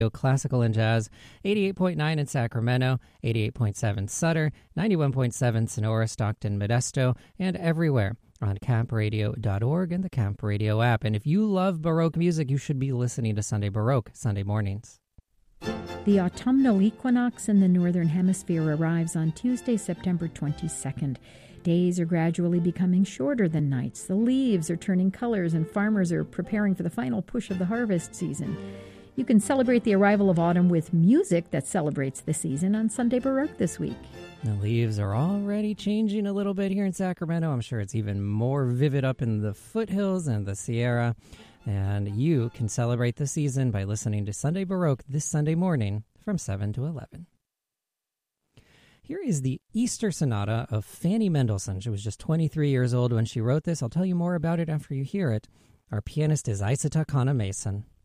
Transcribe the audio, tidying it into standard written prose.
Classical and Jazz, 88.9 in Sacramento, 88.7 Sutter, 91.7 Sonora, Stockton, Modesto, and everywhere on campradio.org and the Camp Radio app. And if you love Baroque music, you should be listening to Sunday Baroque Sunday mornings. The autumnal equinox in the Northern Hemisphere arrives on Tuesday, September 22nd. Days are gradually becoming shorter than nights. The leaves are turning colors, and farmers are preparing for the final push of the harvest season. You can celebrate the arrival of autumn with music that celebrates the season on Sunday Baroque this week. The leaves are already changing a little bit here in Sacramento. I'm sure it's even more vivid up in the foothills and the Sierra. And you can celebrate the season by listening to Sunday Baroque this Sunday morning from 7 to 11. Here is the Easter Sonata of Fanny Mendelssohn. She was just 23 years old when she wrote this. I'll tell you more about it after you hear it. Our pianist is Isata Kana Mason.